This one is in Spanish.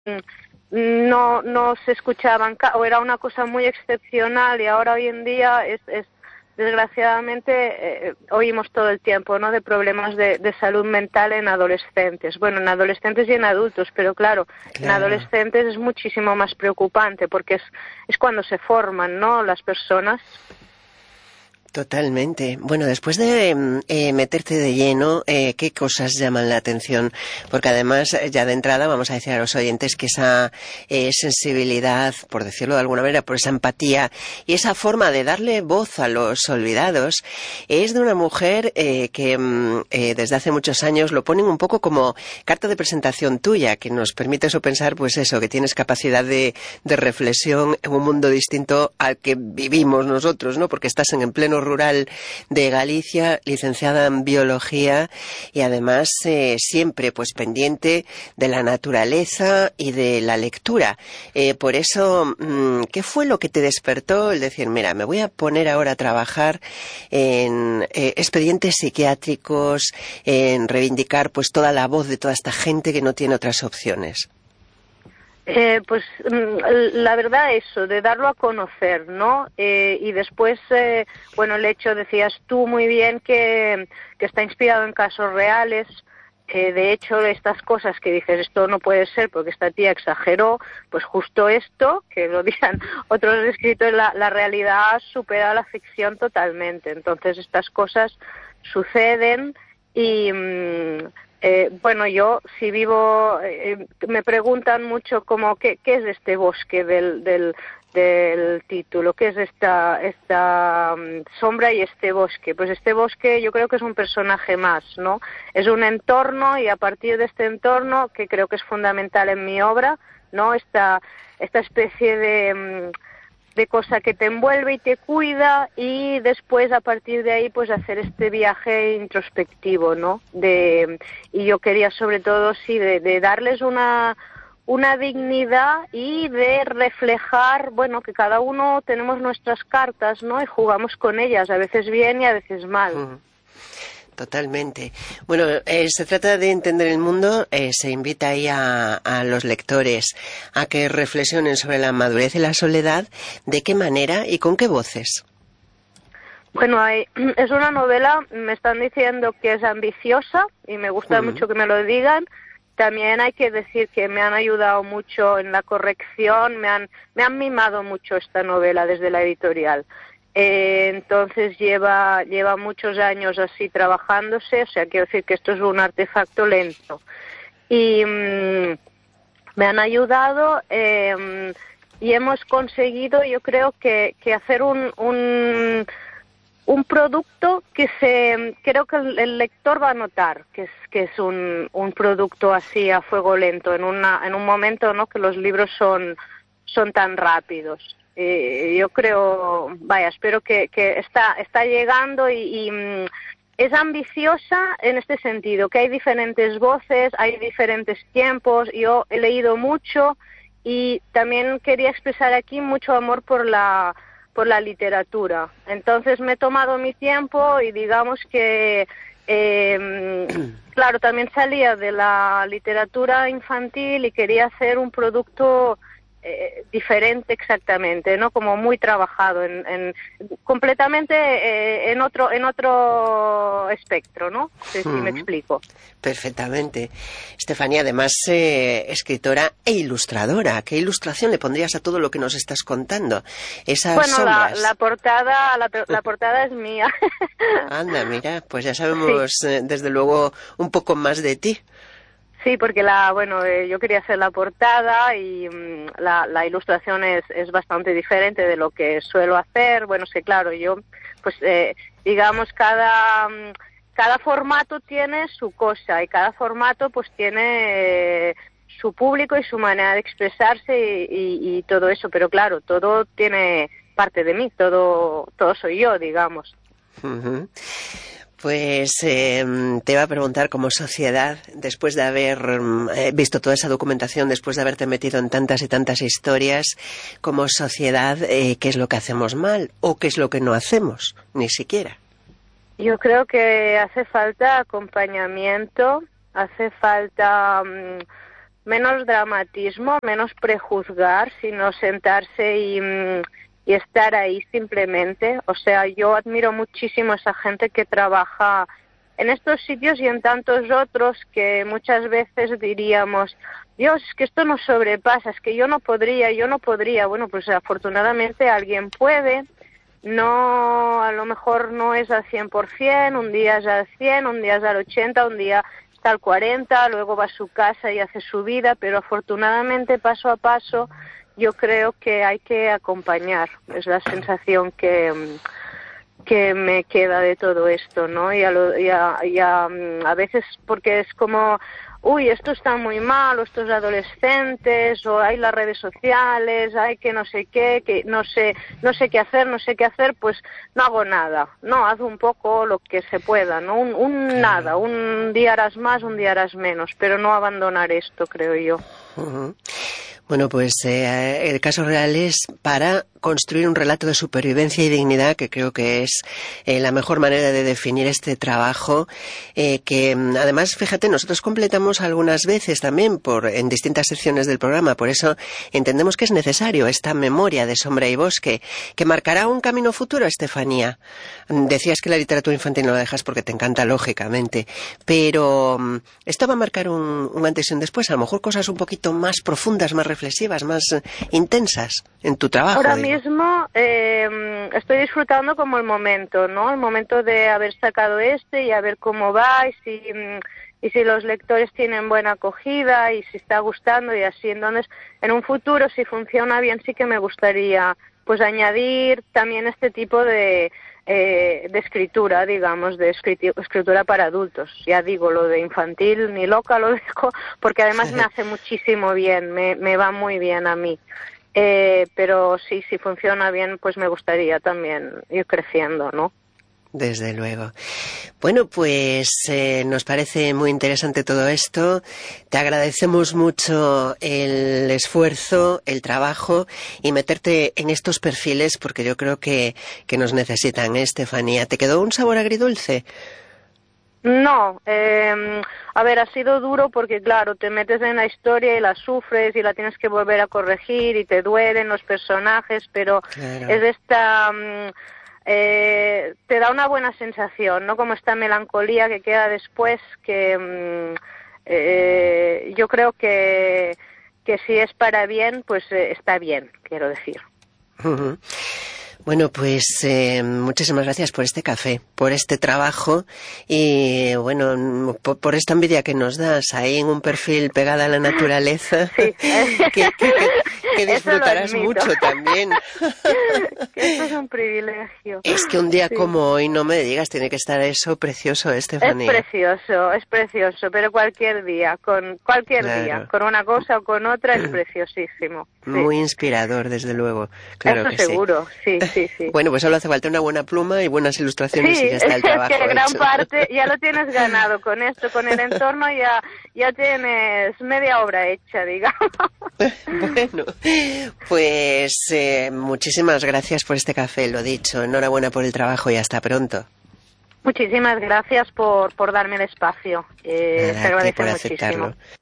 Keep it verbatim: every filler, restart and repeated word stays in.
no no se escuchaban, o era una cosa muy excepcional, y ahora hoy en día es, es desgraciadamente eh, oímos todo el tiempo, ¿no?, de problemas de, de salud mental en adolescentes. Bueno, en adolescentes y en adultos, pero claro, claro, en adolescentes es muchísimo más preocupante, porque es es cuando se forman, ¿no?, las personas. Totalmente. Bueno, después de eh, meterte de lleno, eh, ¿qué cosas llaman la atención? Porque además, ya de entrada, vamos a decir a los oyentes que esa eh, sensibilidad, por decirlo de alguna manera, por esa empatía y esa forma de darle voz a los olvidados, es de una mujer eh, que eh, desde hace muchos años lo ponen un poco como carta de presentación tuya, que nos permite eso pensar, pues eso, que tienes capacidad de, de reflexión en un mundo distinto al que vivimos nosotros, ¿no? Porque estás en el pleno rural de Galicia, licenciada en biología y además eh, siempre pues pendiente de la naturaleza y de la lectura. Eh, por eso, mmm, ¿qué fue lo que te despertó el decir, mira, me voy a poner ahora a trabajar en eh, expedientes psiquiátricos, en reivindicar pues toda la voz de toda esta gente que no tiene otras opciones? Eh, pues la verdad eso, de darlo a conocer, ¿no? Eh, y después, eh, bueno, el hecho, decías tú muy bien, que, que está inspirado en casos reales. Eh, de hecho, estas cosas que dices, esto no puede ser porque esta tía exageró, pues justo esto, que lo digan otros escritores, la, la realidad supera la ficción totalmente. Entonces estas cosas suceden y... Mmm, Eh, bueno, yo si vivo, eh, me preguntan mucho como qué, qué es este bosque del, del, del título, qué es esta, esta um, sombra y este bosque. Pues este bosque yo creo que es un personaje más, ¿no? Es un entorno, y a partir de este entorno, que creo que es fundamental en mi obra, ¿no? Esta, esta especie de... Um, de cosa que te envuelve y te cuida, y después a partir de ahí pues hacer este viaje introspectivo, ¿no? De, y yo quería sobre todo sí de, de darles una una dignidad y de reflejar, bueno, que cada uno tenemos nuestras cartas, ¿no? Y jugamos con ellas, a veces bien y a veces mal. Uh-huh. Totalmente. Bueno, eh, se trata de entender el mundo, eh, se invita ahí a, a los lectores a que reflexionen sobre la madurez y la soledad, de qué manera y con qué voces. Bueno, hay, es una novela, me están diciendo que es ambiciosa y me gusta uh-huh. mucho que me lo digan. También hay que decir que me han ayudado mucho en la corrección, me han, me han mimado mucho esta novela desde la editorial. Eh, entonces lleva lleva muchos años así trabajándose, o sea, quiero decir que esto es un artefacto lento. Y mmm, me han ayudado eh, y hemos conseguido, yo creo que, que hacer un, un un producto que se creo que el, el lector va a notar que es que es un, un producto así a fuego lento en una en un momento, ¿no?, que los libros son son tan rápidos. Eh, yo creo, vaya, espero que, que está está llegando y, y mm, es ambiciosa en este sentido, que hay diferentes voces, hay diferentes tiempos. Yo he leído mucho y también quería expresar aquí mucho amor por la por la literatura. Entonces me he tomado mi tiempo y digamos que eh, claro, también salía de la literatura infantil y quería hacer un producto Eh, diferente exactamente, ¿no? Como muy trabajado en, en completamente eh, en otro en otro espectro, ¿no? No sé si mm. me explico. Perfectamente. Estefanía, además eh, escritora e ilustradora. ¿Qué ilustración le pondrías a todo lo que nos estás contando? Esas bueno, sombras. La, la portada la, la portada es mía. Anda, mira, pues ya sabemos sí. eh, desde luego un poco más de ti. Sí, porque la, bueno, eh, yo quería hacer la portada y mmm, la, la ilustración es, es bastante diferente de lo que suelo hacer. Bueno, es que claro, yo, pues, eh, digamos, cada, cada formato tiene su cosa y cada formato, pues, tiene eh, su público y su manera de expresarse y, y, y todo eso. Pero claro, todo tiene parte de mí, todo, todo soy yo, digamos. Uh-huh. Pues eh, te iba a preguntar, como sociedad, después de haber eh, visto toda esa documentación, después de haberte metido en tantas y tantas historias, como sociedad, eh, ¿qué es lo que hacemos mal o qué es lo que no hacemos? Ni siquiera. Yo creo que hace falta acompañamiento, hace falta, menos dramatismo, menos prejuzgar, sino sentarse y, y estar ahí simplemente. O sea, yo admiro muchísimo a esa gente que trabaja en estos sitios y en tantos otros que muchas veces diríamos, Dios, es que esto nos sobrepasa, es que yo no podría, yo no podría. Bueno, pues afortunadamente alguien puede. No, a lo mejor no es al cien por ciento, un día es al cien, un día es al ochenta, un día está al cuarenta, luego va a su casa y hace su vida, pero afortunadamente paso a paso yo creo que hay que acompañar, es la sensación que, que me queda de todo esto, ¿no? Y a, lo, y a, y a, a veces porque es como, uy, esto está muy mal, o estos adolescentes, o hay las redes sociales, hay que no sé qué, que no sé, no sé qué hacer, no sé qué hacer, pues no hago nada. No, haz un poco lo que se pueda, ¿no? Un, un claro. nada, un día harás más, un día harás menos, pero no abandonar esto, creo yo. Uh-huh. Bueno, pues eh, el caso real es para construir un relato de supervivencia y dignidad, que creo que es eh, la mejor manera de definir este trabajo, eh, que además, fíjate, nosotros completamos algunas veces también por en distintas secciones del programa, por eso entendemos que es necesario esta memoria de Sombra y Bosque, que marcará un camino futuro, Estefanía. Decías que la literatura infantil no la dejas porque te encanta, lógicamente, pero esto va a marcar un, un antes y un después, a lo mejor cosas un poquito más profundas, más reflexivas, más eh, intensas en tu trabajo. Ahora digo. mismo eh, estoy disfrutando como el momento, ¿no? El momento de haber sacado este y a ver cómo va y si, y si los lectores tienen buena acogida y si está gustando y así. Entonces, en un futuro, si funciona bien, sí que me gustaría pues añadir también este tipo de... Eh, de escritura, digamos, de escritura para adultos. Ya digo, lo de infantil ni loca lo dejo, porque además me hace muchísimo bien, me, me va muy bien a mí. Eh, pero sí, si funciona bien, pues me gustaría también ir creciendo, ¿no? Desde luego. Bueno, pues eh, nos parece muy interesante todo esto. Te agradecemos mucho el esfuerzo, el trabajo y meterte en estos perfiles porque yo creo que, que nos necesitan, ¿eh, Estefanía? ¿Te quedó un sabor agridulce? No, eh, a ver, ha sido duro porque, claro, te metes en la historia y la sufres y la tienes que volver a corregir y te duelen los personajes, pero claro. es esta... Um, Eh, te da una buena sensación, ¿no? Como esta melancolía que queda después, que mm, eh, yo creo que, que si es para bien, pues eh, está bien, quiero decir. Uh-huh. Bueno, pues eh, muchísimas gracias por este café, por este trabajo y, bueno, por, por esta envidia que nos das ahí en un perfil pegada a la naturaleza, sí. que, que, que, que disfrutarás mucho también. Que esto es un privilegio. Es que un día sí. como hoy, no me digas, tiene que estar eso precioso, Estefanía. Es precioso, es precioso, pero cualquier día, con cualquier claro. día, con una cosa o con otra, es preciosísimo. Sí. Muy inspirador, desde luego. Claro eso que seguro, sí. sí. Sí, sí. Bueno, pues solo hace falta una buena pluma y buenas ilustraciones sí, y ya está el trabajo es que gran hecho. parte ya lo tienes ganado con esto, con el entorno ya, ya tienes media obra hecha, digamos. Bueno, pues eh, muchísimas gracias por este café, lo dicho. Enhorabuena por el trabajo y hasta pronto. Muchísimas gracias por, por darme el espacio. Eh, Nada, te agradezco por muchísimo. aceptarlo.